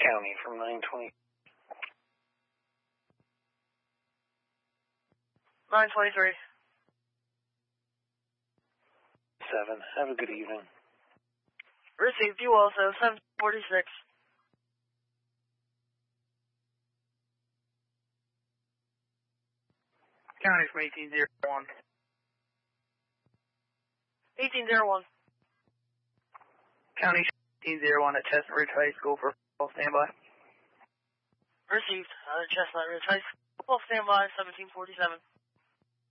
County from 920. 923. 7. Have a good evening. Received. You also. 746. County from 1801. 1801. County 1801 at Chestnut Ridge High School for full standby. Received. Chestnut Ridge High School. Standby. 1747.